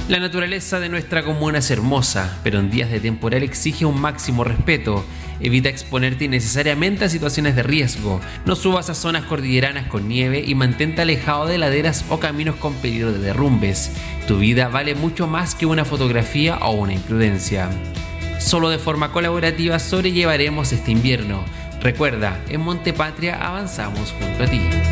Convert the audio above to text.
La naturaleza de nuestra comuna es hermosa, pero en días de temporal exige un máximo respeto. Evita exponerte innecesariamente a situaciones de riesgo. No subas a zonas cordilleranas con nieve y mantente alejado de laderas o caminos con peligro de derrumbes. Tu vida vale mucho más que una fotografía o una imprudencia. Solo de forma colaborativa sobrellevaremos este invierno. Recuerda, en Monte Patria avanzamos junto a ti.